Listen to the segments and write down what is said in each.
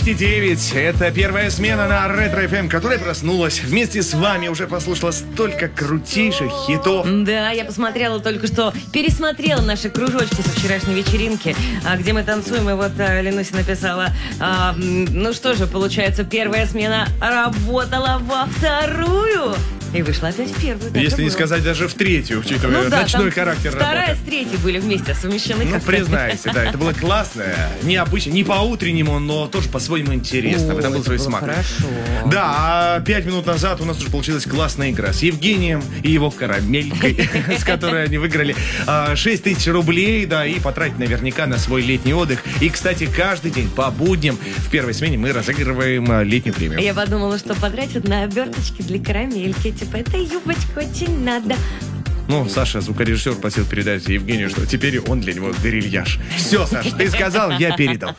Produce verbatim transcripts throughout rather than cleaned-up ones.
двести девять. Это первая смена на Ретро эф эм, которая проснулась. Вместе с вами уже послушала столько крутейших хитов. Да, я посмотрела только что, пересмотрела наши кружочки со вчерашней вечеринки, где мы танцуем, и вот Ленуся написала, а, ну что же, получается, первая смена работала во вторую. И вышла опять в первую. Если не сказать даже в третью, учитывая ну, да, ночной характер вторая работы. с третьей были вместе совмещены. Ну, признайся, да, это было классно. Необычно, не по-утреннему, но тоже по-своему интересно. В этом был свой смак. Хорошо. Да, а пять минут назад у нас уже получилась классная игра с Евгением и его карамелькой, с которой они выиграли шесть тысяч рублей, да, и потратить наверняка на свой летний отдых. И, кстати, каждый день по будням в первой смене мы разыгрываем летнюю премию. Я подумала, что потратят на оберточки для карамельки. Типа, эта юбочка очень надо. Ну, Саша, звукорежиссер, просил передать Евгению, что теперь он для него грильяж. Все, Саша, ты сказал, я передал.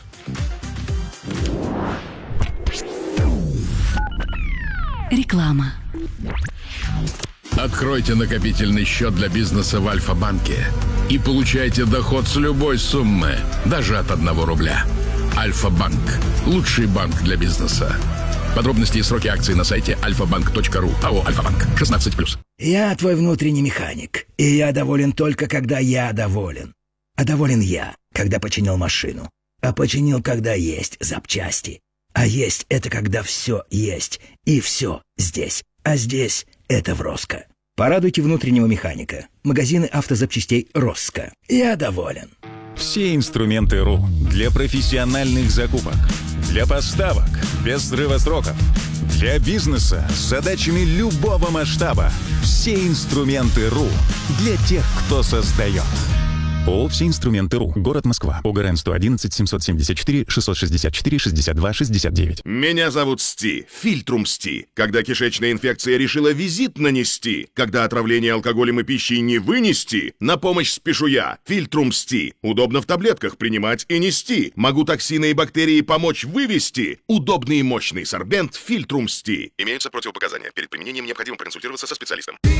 Реклама. Откройте накопительный счет для бизнеса в Альфа-банке и получайте доход с любой суммы, даже от одного рубля. Альфа-банк. Лучший банк для бизнеса. Подробности и сроки акций на сайте альфа банк точка ру. АО «Альфа-банк». шестнадцать плюс. Я твой внутренний механик, и я доволен только, когда я доволен. А доволен я, когда починил машину. А починил, когда есть запчасти. А есть — это когда все есть, и все здесь. А здесь — это в Роско. Порадуйте внутреннего механика. Магазины автозапчастей Роско. Я доволен. Все инструменты РУ для профессиональных закупок, для поставок без срыва сроков, для бизнеса с задачами любого масштаба. Все инструменты РУ для тех, кто создает. ООО «Все инструменты РУ». Город Москва. ОГРН сто одиннадцать семьсот семьдесят четыре шестьсот шестьдесят четыре шестьдесят два шестьдесят девять. Меня зовут Сти, Фильтрум Сти. Когда кишечная инфекция решила визит нанести, когда отравление алкоголем и пищей не вынести, на помощь спешу я, Фильтрум Сти. Удобно в таблетках принимать и нести. Могу токсины и бактерии помочь вывести. Удобный и мощный сорбент Фильтрум Сти. Имеются противопоказания. Перед применением необходимо проконсультироваться со специалистом.